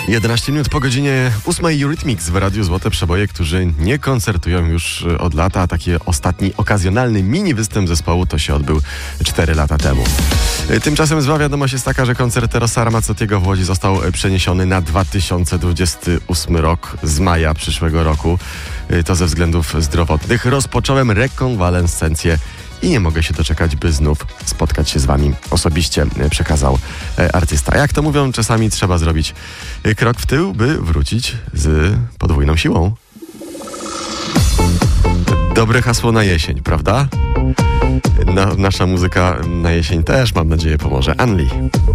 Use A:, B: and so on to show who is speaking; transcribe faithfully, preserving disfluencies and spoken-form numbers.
A: jedenaście minut po godzinie ósmej Eurythmics w Radiu Złote Przeboje, którzy nie koncertują już od lata, a taki ostatni okazjonalny mini występ zespołu to się odbył cztery lata temu. Tymczasem zła wiadomość jest taka, że koncert Rossa Ramazottiego w Łodzi został przeniesiony na dwa tysiące dwudziesty ósmy rok z maja przyszłego roku. To ze względów zdrowotnych. Rozpocząłem rekonwalescencję i nie mogę się doczekać, by znów spotkać się z wami osobiście, przekazał artysta. Jak to mówią, czasami trzeba zrobić krok w tył, by wrócić z podwójną siłą. Dobre hasło na jesień, prawda? Na, nasza muzyka na jesień też, mam nadzieję, pomoże. Anli.